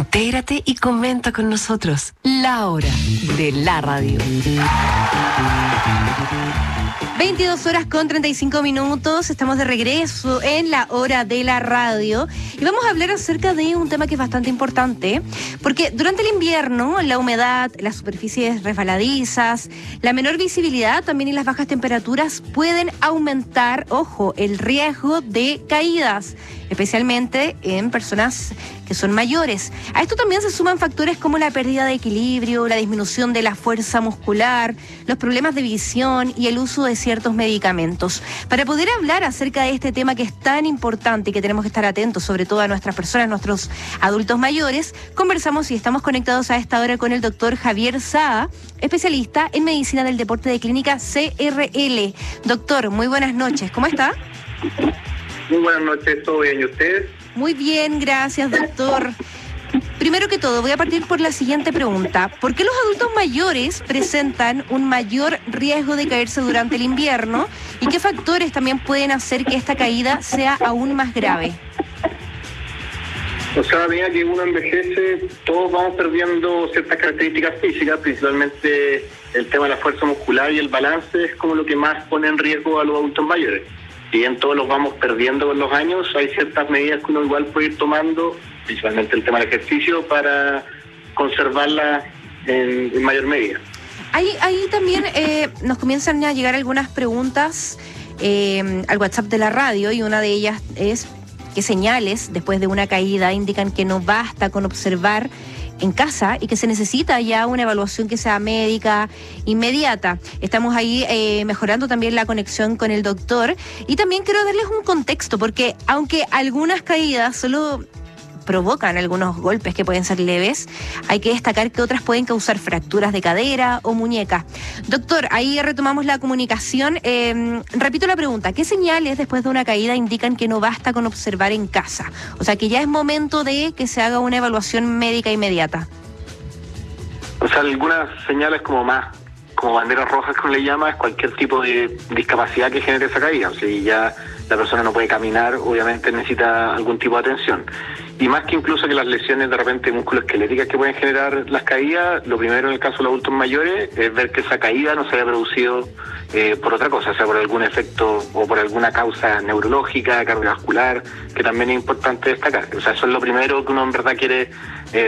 Intégrate y comenta con nosotros. La Hora de la Radio. 22:35. Estamos de regreso en La Hora de la Radio y vamos a hablar acerca de un tema que es bastante importante, porque durante el invierno la humedad, las superficies resbaladizas, la menor visibilidad también y las bajas temperaturas pueden aumentar, ojo, el riesgo de caídas, especialmente en personas que son mayores. A esto también se suman factores como la pérdida de equilibrio, la disminución de la fuerza muscular, los problemas de visión y el uso de ciertos medicamentos. Para poder hablar acerca de este tema que es tan importante y que tenemos que estar atentos, sobre todo a nuestras personas, nuestros adultos mayores, conversamos y estamos conectados a esta hora con el doctor Javier Saa, especialista en medicina del deporte de Clínica CRL. Doctor, muy buenas noches. ¿Cómo está? Muy buenas noches, ¿todo bien? ¿Y ustedes? Muy bien, gracias, doctor. Primero que todo, voy a partir por la siguiente pregunta. ¿Por qué los adultos mayores presentan un mayor riesgo de caerse durante el invierno? ¿Y qué factores también pueden hacer que esta caída sea aún más grave? O sea, a medida que uno envejece, todos vamos perdiendo ciertas características físicas, principalmente el tema de la fuerza muscular y el balance es como lo que más pone en riesgo a los adultos mayores. Si bien todos los vamos perdiendo con los años, hay ciertas medidas que uno igual puede ir tomando, principalmente el tema del ejercicio, para conservarla en mayor medida. Ahí también nos comienzan a llegar algunas preguntas al WhatsApp de la radio, y una de ellas es qué señales después de una caída indican que no basta con observar en casa y que se necesita ya una evaluación que sea médica inmediata. Estamos ahí mejorando también la conexión con el doctor, y también quiero darles un contexto, porque aunque algunas caídas solo provocan algunos golpes que pueden ser leves, hay que destacar que otras pueden causar fracturas de cadera o muñeca. Doctor, ahí retomamos la comunicación. Repito la pregunta, ¿qué señales después de una caída indican que no basta con observar en casa? O sea, que ya es momento de que se haga una evaluación médica inmediata. O sea, algunas señales como banderas rojas, como le llama, es cualquier tipo de discapacidad que genere esa caída. O sea, si ya la persona no puede caminar, obviamente necesita algún tipo de atención. Y más que incluso que las lesiones de repente musculoesqueléticas que pueden generar las caídas, lo primero en el caso de los adultos mayores es ver que esa caída no se haya producido por otra cosa, o sea, por algún efecto o por alguna causa neurológica, cardiovascular, que también es importante destacar. O sea, eso es lo primero que uno en verdad quiere